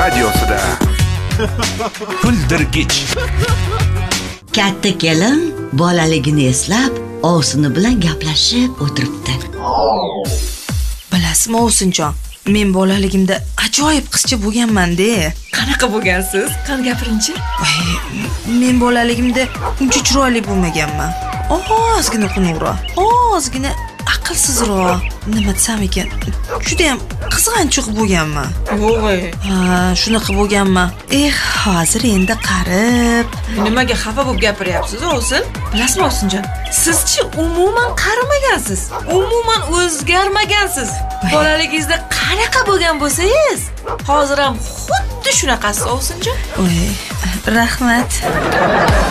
radiosida. Kuldirgich. Katta kelin bolaligini eslab, ovsini bilan gaplashib o'tiribdi. Bilasizmi Ovsinjon, men bolaligimda ajoyib qizcha bo'lganman-da. Qanaqa bo'lgansiz? Qani gapiringchi? Men bolaligimda uncha chiroyli bo'lmaganman. Ozgina xunura, ozgina aqlsizroq. Nima desam ekan? Juda ham qizg'anchiq bo'lganman. Voy. Shunaqa bo'lganman. Hozir endi qarib. Nimaga xafa bo'lib gapiryapsiz, Ovsin? Bilasizmi, Ovsinjon? Siz-chi umuman qarimagansiz. Umuman o'zgarmagansiz. Bolaligingizda qanaqa bo'lgan bo'lsangiz, hozir ham xuddi shunaqasiz, Ovsinjon. Rahmat.